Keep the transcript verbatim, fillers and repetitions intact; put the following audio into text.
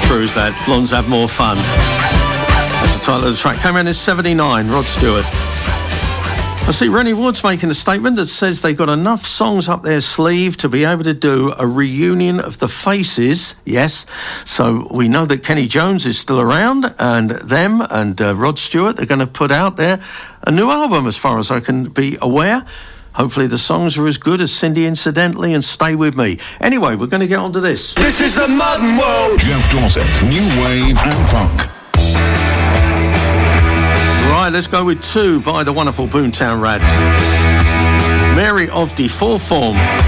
True as that. Blondes have more fun. That's the title of the track. Came out in seventy-nine, Rod Stewart. I see Rennie Wood's making a statement that says they got enough songs up their sleeve to be able to do a reunion of the Faces. Yes, so we know that Kenny Jones is still around, and them and uh, Rod Stewart are going to put out there a new album, as far as I can be aware. Hopefully the songs are as good as Cindy Incidentally and Stay With Me. Anyway, we're going to get on to this. This is the modern world. Jeff Dorset, New Wave and Punk. Right, let's go with Two by the wonderful Boomtown Rats. Mary of the Four Form.